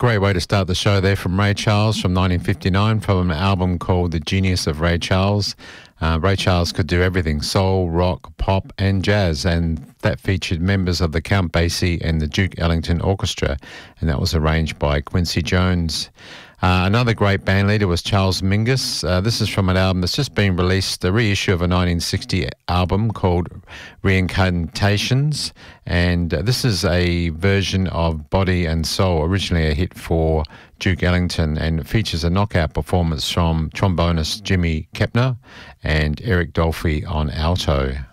great way to start the show there from Ray Charles from 1959 from an album called The Genius of Ray Charles. Ray Charles could do everything, soul, rock, pop and jazz, and that featured members of the Count Basie and the Duke Ellington Orchestra, and that was arranged by Quincy Jones. Another great band leader was Charles Mingus. This is from an album that's just been released, a reissue of a 1960 album called Reincarnations, and this is a version of Body and Soul, originally a hit for Duke Ellington, and it features a knockout performance from trombonist Jimmy Kepner and Eric Dolphy on alto.